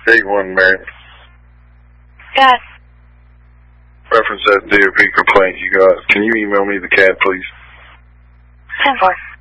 8-1, Mary. Got. Reference that DOP complaint you got. Can you email me the CAD, please? 10-4.